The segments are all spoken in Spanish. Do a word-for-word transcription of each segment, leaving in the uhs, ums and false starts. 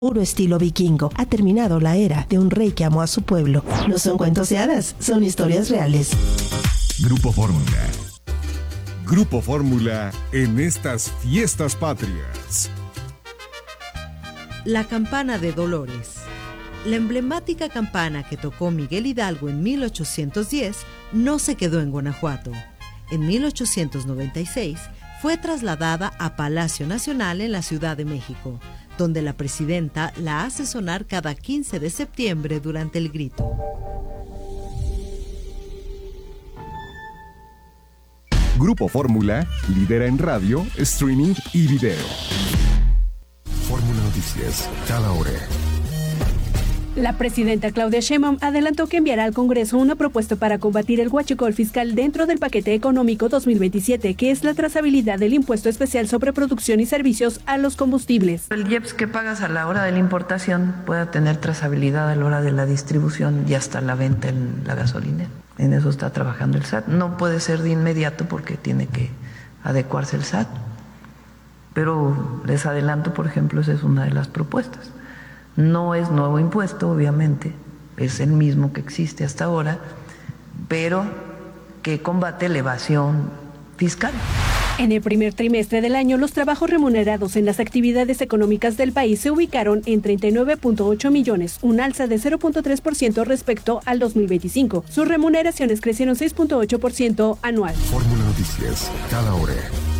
Puro estilo vikingo. Ha terminado la era de un rey que amó a su pueblo. No son cuentos de hadas, son historias reales. Grupo Fórmula. Grupo Fórmula en estas fiestas patrias. La campana de Dolores. La emblemática campana que tocó Miguel Hidalgo en mil ochocientos diez no se quedó en Guanajuato. En mil ochocientos noventa y seis fue trasladada a Palacio Nacional en la Ciudad de México, donde la presidenta la hace sonar cada quince de septiembre durante el grito. Grupo Fórmula lidera en radio, streaming y video. Fórmula Noticias, cada hora. La presidenta Claudia Sheinbaum adelantó que enviará al Congreso una propuesta para combatir el huachicol fiscal dentro del paquete económico dos mil veintisiete, que es la trazabilidad del impuesto especial sobre producción y servicios a los combustibles. El I E P S que pagas a la hora de la importación pueda tener trazabilidad a la hora de la distribución y hasta la venta en la gasolinera. En eso está trabajando el S A T. No puede ser de inmediato porque tiene que adecuarse el S A T. Pero les adelanto, por ejemplo, esa es una de las propuestas. No es nuevo impuesto, obviamente, es el mismo que existe hasta ahora, pero que combate la evasión fiscal. En el primer trimestre del año, los trabajos remunerados en las actividades económicas del país se ubicaron en treinta y nueve punto ocho millones, un alza de cero punto tres por ciento respecto al dos mil veinticinco. Sus remuneraciones crecieron seis punto ocho por ciento anual. Fórmula Noticias, cada hora.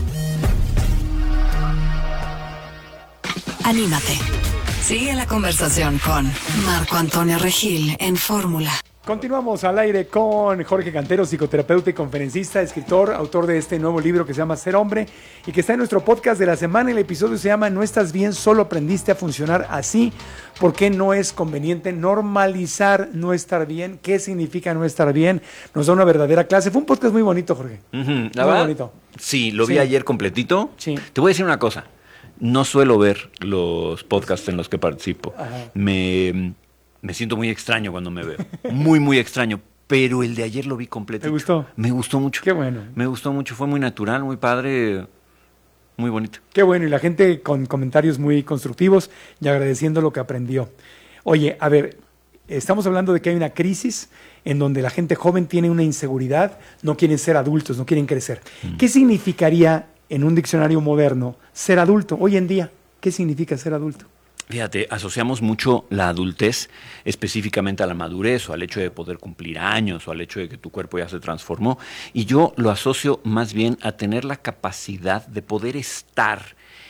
Anímate. Sigue la conversación con Marco Antonio Regil en Fórmula. Continuamos al aire con Jorge Cantero, psicoterapeuta y conferencista, escritor, autor de este nuevo libro que se llama Ser Hombre y que está en nuestro podcast de la semana. El episodio se llama No estás bien, solo aprendiste a funcionar así. ¿Por qué no es conveniente normalizar no estar bien? ¿Qué significa no estar bien? Nos da una verdadera clase. Fue un podcast muy bonito, Jorge. Uh-huh. Muy verdad? bonito. Sí, lo vi sí. ayer completito. Sí. Te voy a decir una cosa. No suelo ver los podcasts en los que participo. Me, me siento muy extraño cuando me veo. Muy, muy extraño. Pero el de ayer lo vi completito. ¿Te gustó? Me gustó mucho. Qué bueno. Me gustó mucho. Fue muy natural, muy padre, muy bonito. Qué bueno. Y la gente con comentarios muy constructivos y agradeciendo lo que aprendió. Oye, a ver, estamos hablando de que hay una crisis en donde la gente joven tiene una inseguridad, no quieren ser adultos, no quieren crecer. Mm. ¿Qué significaría en un diccionario moderno ser adulto hoy en día? ¿Qué significa ser adulto? Fíjate, asociamos mucho la adultez específicamente a la madurez o al hecho de poder cumplir años o al hecho de que tu cuerpo ya se transformó, y yo lo asocio más bien a tener la capacidad de poder estar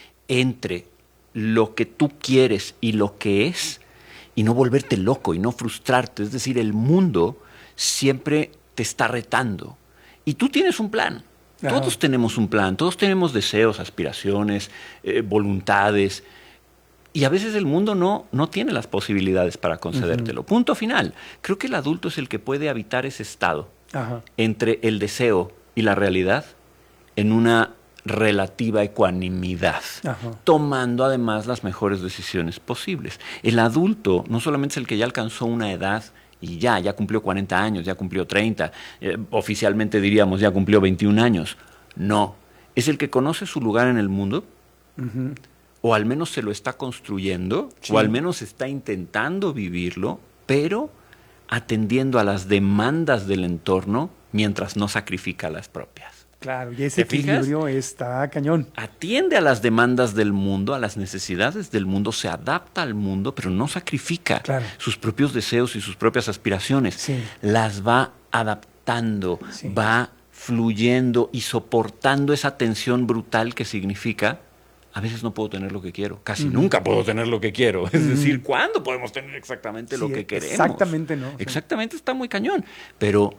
entre lo que tú quieres y lo que es y no volverte loco y no frustrarte. Es decir, el mundo siempre te está retando y tú tienes un plan. Ajá. Todos tenemos un plan, todos tenemos deseos, aspiraciones, eh, voluntades, y a veces el mundo no, no tiene las posibilidades para concedértelo. Uh-huh. Punto final. Creo que el adulto es el que puede habitar ese estado Ajá. entre el deseo y la realidad en una relativa ecuanimidad, Ajá. tomando además las mejores decisiones posibles. El adulto no solamente es el que ya alcanzó una edad y ya, ya cumplió cuarenta años, ya cumplió treinta, eh, oficialmente diríamos ya cumplió veintiún años. No, es el que conoce su lugar en el mundo, uh-huh. o al menos se lo está construyendo, sí. o al menos está intentando vivirlo, pero atendiendo a las demandas del entorno mientras no sacrifica las propias. Claro, y ese equilibrio está cañón. Atiende a las demandas del mundo, a las necesidades del mundo, se adapta al mundo, pero no sacrifica claro. sus propios deseos y sus propias aspiraciones. Sí. Las va adaptando, sí. va fluyendo y soportando esa tensión brutal que significa, a veces no puedo tener lo que quiero, casi uh-huh. nunca puedo tener lo que quiero. Es uh-huh. decir, ¿cuándo podemos tener exactamente sí, lo que queremos? Exactamente no. Exactamente, está muy cañón. Pero,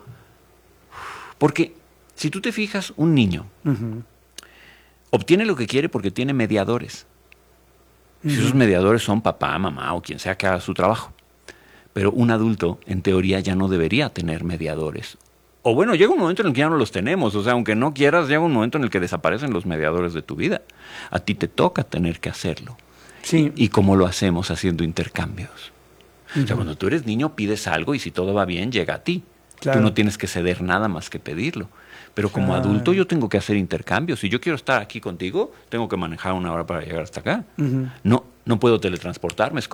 porque si tú te fijas, un niño uh-huh. obtiene lo que quiere porque tiene mediadores. Uh-huh. Si esos mediadores son papá, mamá o quien sea que haga su trabajo. Pero un adulto, en teoría, ya no debería tener mediadores. O bueno, llega un momento en el que ya no los tenemos. O sea, aunque no quieras, llega un momento en el que desaparecen los mediadores de tu vida. A ti te toca tener que hacerlo. Sí. ¿Y cómo lo hacemos? Haciendo intercambios. Uh-huh. O sea, cuando tú eres niño, pides algo y si todo va bien, llega a ti. Claro. Tú no tienes que ceder nada más que pedirlo. Pero como claro. adulto yo tengo que hacer intercambios. Si yo quiero estar aquí contigo, tengo que manejar una hora para llegar hasta acá. Uh-huh. No, no puedo teletransportarme, es